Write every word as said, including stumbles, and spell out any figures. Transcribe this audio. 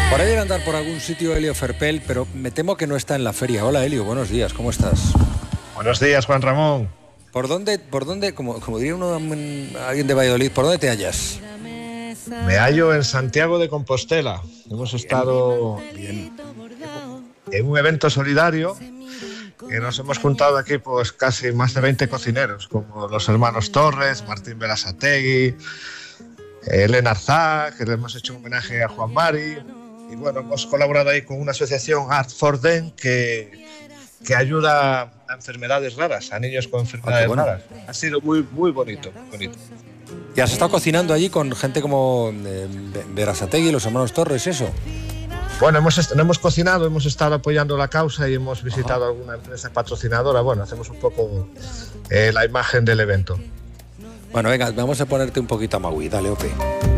Por ahí debe andar por algún sitio Elio Ferpel, pero me temo que no está en la feria. Hola Elio, buenos días, ¿cómo estás? Buenos días, Juan Ramón. ¿Por dónde, por dónde, como, como diría uno, alguien de Valladolid, por dónde te hallas? Me hallo en Santiago de Compostela. Hemos estado Bien. en un evento solidario que nos hemos juntado aquí pues casi más de veinte cocineros, como los hermanos Torres, Martín Berasategui, Elena Arzá, que le hemos hecho un homenaje a Juan Mari. Y bueno, hemos colaborado ahí con una asociación Art for Them que, que ayuda a enfermedades raras, a niños con enfermedades Ah, bueno. raras. Ha sido muy, muy bonito, muy bonito. ¿Y has estado cocinando allí con gente como eh, Berasategui, los hermanos Torres, eso? Bueno, hemos, no hemos cocinado, hemos estado apoyando la causa y hemos visitado Ajá. alguna empresa patrocinadora. Bueno, hacemos un poco eh, la imagen del evento. Bueno, venga, vamos a ponerte un poquito a Maui. Dale, Ope.